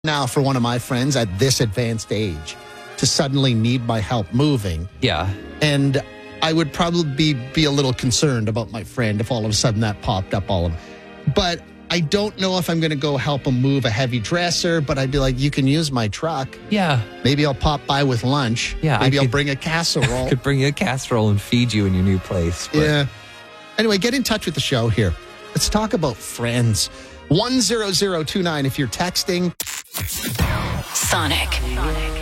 now for one of my friends at this advanced age to suddenly need my help moving. Yeah. And I would probably be a little concerned about my friend if all of a sudden that popped up But I don't know if I'm going to go help him move a heavy dresser, but I'd be like, you can use my truck. Yeah. Maybe I'll pop by with lunch. Yeah. Maybe I'll bring a casserole. Could bring you a casserole and feed you in your new place. But. Yeah. Anyway, get in touch with the show here. Let's talk about friends. 10029 if you're texting. Sonic.